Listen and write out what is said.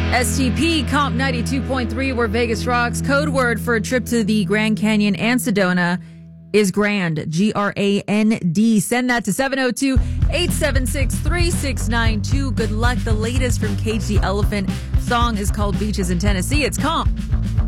STP Comp 92.3, where Vegas rocks. Code word for a trip to the Grand Canyon and Sedona is grand. GRAND. Send that to 702-876-3692. Good luck. The latest from Cage the Elephant. Song is called Beaches in Tennessee. It's Comp